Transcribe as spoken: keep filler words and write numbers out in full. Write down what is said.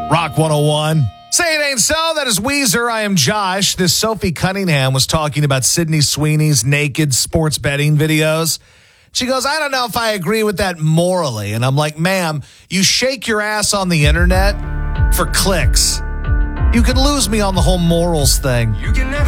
Rock one oh one. Say it ain't so. That is Weezer. I am Josh. This Sophie Cunningham was talking about Sydney Sweeney's naked sports betting videos. She goes, I don't know if I agree with that morally. And I'm like, ma'am, you shake your ass on the internet for clicks. You could lose me on the whole morals thing. You can never